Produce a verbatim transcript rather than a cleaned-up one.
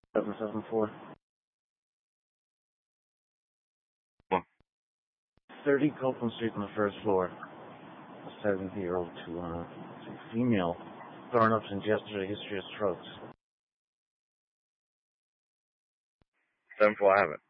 seven seven four. What? thirty Copeland Street on the first floor. A seventy-year-old to uh, female. Thorn-ups and yesterday, history of strokes. seven four, I have it.